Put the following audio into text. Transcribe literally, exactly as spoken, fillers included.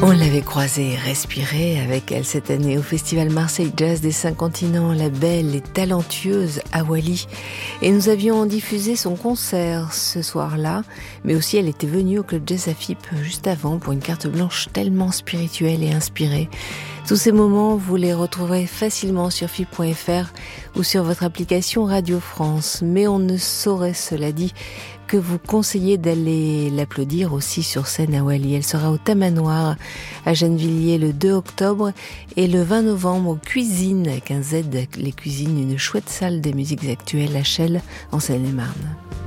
On l'avait croisée et respirée avec elle cette année au Festival Marseille Jazz des Cinq Continents, la belle et talentueuse Awali. Et nous avions diffusé son concert ce soir-là, mais aussi elle était venue au Club Jazz Afip juste avant pour une carte blanche tellement spirituelle et inspirée. Tous ces moments, vous les retrouverez facilement sur F I P point F R ou sur votre application Radio France. Mais on ne saurait, cela dit, que vous conseillez d'aller l'applaudir aussi sur scène à Awali. Elle sera au Tamanoir à Gennevilliers le deux octobre et le vingt novembre aux Cuisines, avec un Z, les Cuisines, une chouette salle des musiques actuelles à Chelles en Seine-et-Marne.